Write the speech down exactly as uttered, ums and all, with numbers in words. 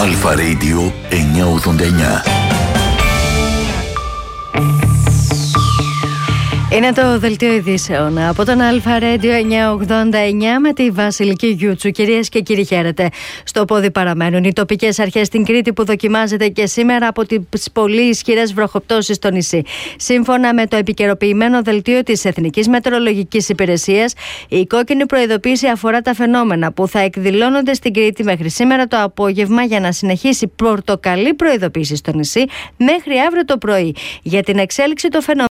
Αλφα Radio εννιακόσια ογδόντα εννιά. Είναι το δελτίο ειδήσεων από τον Αλφα Radio εννιακόσια ογδόντα εννιά με τη Βασιλική Γιούτσου. Κυρίες και κύριοι, χαίρετε. Στο πόδι παραμένουν οι τοπικές αρχές στην Κρήτη, που δοκιμάζεται και σήμερα από τις πολύ ισχυρές βροχοπτώσεις στο νησί. Σύμφωνα με το επικαιροποιημένο δελτίο της Εθνικής Μετεωρολογικής Υπηρεσίας, η κόκκινη προειδοποίηση αφορά τα φαινόμενα που θα εκδηλώνονται στην Κρήτη μέχρι σήμερα το απόγευμα, για να συνεχίσει πορτοκαλί προειδοποίηση στο νησί μέχρι αύριο το πρωί. Για την εξέλιξη των φαινομένων